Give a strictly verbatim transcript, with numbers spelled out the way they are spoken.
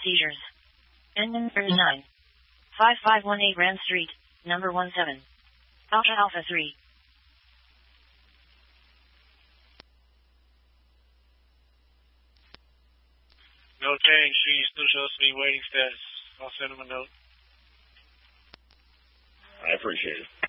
seizures. N thirty-nine. five five one eight Rand Street, number one seven. Alpha Alpha three. No change. She still shows me waiting status. I'll send him a note. I appreciate it.